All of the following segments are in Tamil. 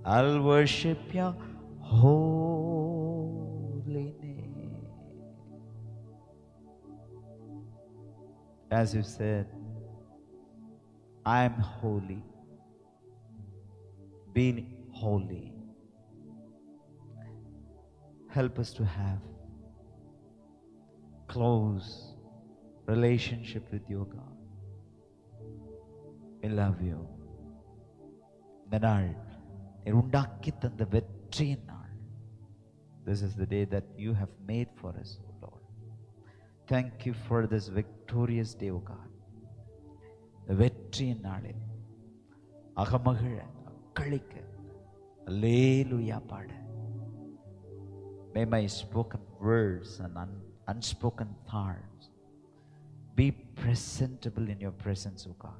I'll worship your holy name. As you said, I am holy. Be holy. Help us to have close relationship with you, God. We love you. இந்த நாள் நீர் உண்டாக்கி தந்த வெற்றியின் நாள். This is the day that you have made for us, O Lord. Thank you for this victorious day, O God. இந்த வெற்றியின் நாளில் அகமகிழ அக்களிக்க அல்லேலூயா பாட. May my spoken words and unspoken thoughts be presentable in your presence, O God.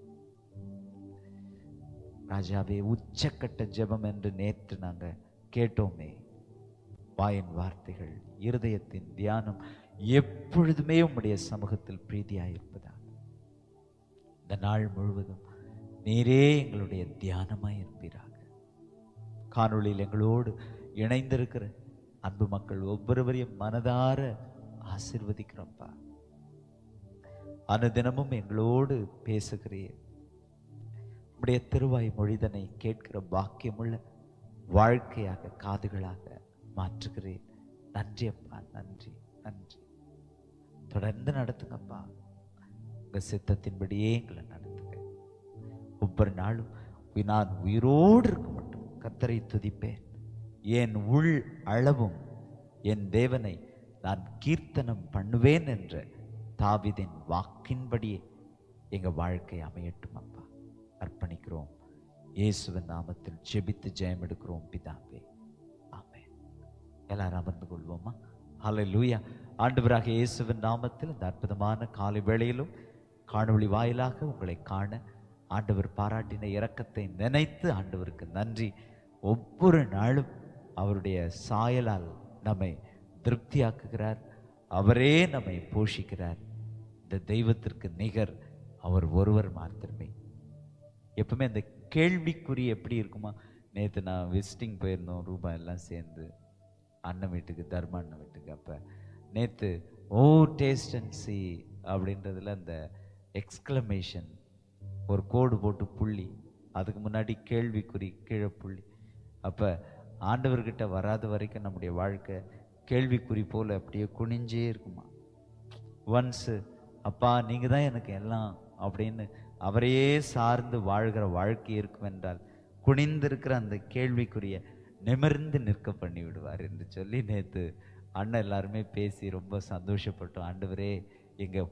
ராஜாவே, உச்சக்கட்ட ஜெபம் என்று நேற்று நாங்க கேட்டோமே. வாயின் வார்த்தைகள், இருதயத்தின் தியானம் எப்பொழுதுமே உம்முடைய சமூகத்தில் பிரீதியாயிருப்பதாக. இந்த நாள் முழுவதும் நீரே எங்களுடைய தியானமாய் இருப்பீராக. காணொளியில் எங்களோடு இணைந்திருக்கிற அன்பு மக்கள் ஒவ்வொருவரையும் மனதார ஆசீர்வதிக்கிறோம்ப்பா. அனுதினமும் எங்களோடு பேசுகிறீர். உம்முடைய திருவாய் மொழிதனை கேட்கிற பாக்கியமுள்ள வாழ்க்கையாக, காதுகளாக மாற்றுகிறேன். நன்றி அப்பா, நன்றி நன்றி. தொடர்ந்து நடத்துங்கப்பா. உங்க சித்தத்தின்படியே எங்களை நடத்துங்க. ஒவ்வொரு நாளும் நான் உயிரோடு இருக்க மட்டும் கர்த்தரை துதிப்பேன். என் உள் அளவும் என் தேவனை நான் கீர்த்தனம் பண்ணுவேன் என்ற தாவீதின் வாக்கின்படியே எங்க வாழ்க்கை அமையட்டும் அப்பா. அர்ப்பணிக்கிறோம். இயேசுவின் நாமத்தில் ஜெபித்து ஜெயம் எடுக்கிறோம் பிதாவே, ஆமென். எல்லாரும் அமர்ந்து கொள்வோமா? ஹல்லேலூயா. ஆண்டவராக இயேசுவின் நாமத்தில் இந்த அற்புதமான காலை வேளையிலும் காணொளி வாயிலாக உங்களை காண ஆண்டவர் பாராட்டின இரக்கத்தை நினைத்து ஆண்டவருக்கு நன்றி. ஒவ்வொரு நாளும் அவருடைய சாயலால் நம்மை திருப்தியாக்குகிறார். அவரே நம்மை போஷிக்கிறார். இந்த தெய்வத்திற்கு நிகர் அவர் ஒருவர் மாத்திரமே. எப்பவுமே அந்த கேள்விக்குறி எப்படி இருக்குமா? நேற்று நான் விசிட்டிங் போயிருந்தோம், ரூபாய் எல்லாம் சேர்ந்து அண்ணன் வீட்டுக்கு, தர்ம அண்ணன் வீட்டுக்கு. அப்போ நேற்று ஓ டேஸ்ட் அண்ட் சி அப்படின்றதுல அந்த எக்ஸ்க்ளமேஷன், ஒரு கோடு போட்டு புள்ளி, அதுக்கு முன்னாடி கேள்விக்குறி, கீழே புள்ளி. அப்போ ஆண்டவர்கிட்ட வராத வரைக்கும் நம்முடைய வாழ்க்கை கேள்விக்குறி போல் அப்படியே குனிஞ்சே இருக்குமா. ஒன்ஸு அப்பா நீங்கள் தான் எனக்கு எல்லாம் அப்படின்னு அவரையே சார்ந்து வாழ்கிற வாழ்க்கை இருக்கும் என்றால் குனிந்திருக்கிற அந்த கேள்விக்குரிய நிமிர்ந்து நிற்க பண்ணி விடுவார் என்று சொல்லி நேற்று அண்ணன் எல்லாருமே பேசி ரொம்ப சந்தோஷப்பட்டோம். ஆண்டவரே, எங்கள்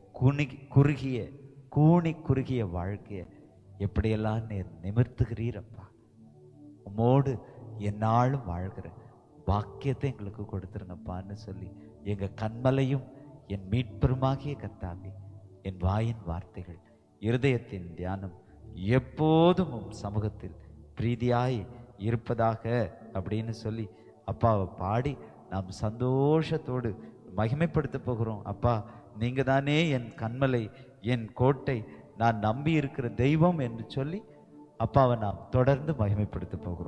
குறுகிய வாழ்க்கையை எப்படியெல்லாம் நிமிர்த்துகிறீரப்பா. உம்மோடு என்னாலும் வாழ்கிற பாக்கியத்தை எங்களுக்கு கொடுத்துருங்கப்பான்னு சொல்லி எங்கள் கண்மலையும் என் மீட்பெருமாகிய கர்த்தாவே, என் வாயின் வார்த்தைகள், இருதயத்தின் தியானம் எப்போதும் சமூகத்தில் பிரீதியாய் இருப்பதாக அப்படின்னு சொல்லி அப்பாவை பாடி நாம் சந்தோஷத்தோடு மகிமைப்படுத்த போகிறோம். அப்பா, நீங்க தானே என் கண்மலை, என் கோட்டை, நான் நம்பி இருக்கிற தெய்வம் என்று சொல்லி அப்பாவை நாம் தொடர்ந்து மகிமைப்படுத்த போகிறோம்.